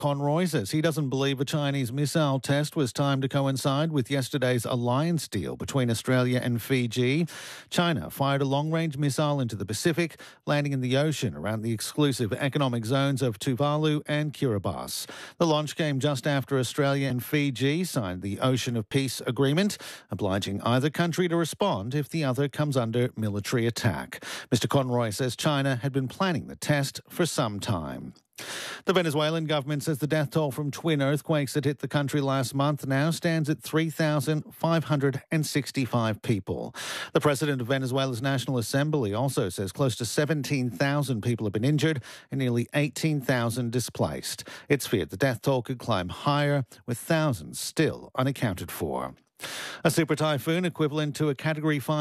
Conroy says he doesn't believe a Chinese missile test was timed to coincide with yesterday's alliance deal between Australia and Fiji. China fired a long-range missile into the Pacific, landing in the ocean around the exclusive economic zones of Tuvalu and Kiribati. The launch came just after Australia and Fiji signed the Ocean of Peace Agreement, obliging either country to respond if the other comes under military attack. Mr. Conroy says China had been planning the test for some time. The Venezuelan government says the death toll from twin earthquakes that hit the country last month now stands at 3,565 people. The president of Venezuela's National Assembly also says close to 17,000 people have been injured and nearly 18,000 displaced. It's feared the death toll could climb higher, with thousands still unaccounted for. A super typhoon equivalent to a Category 5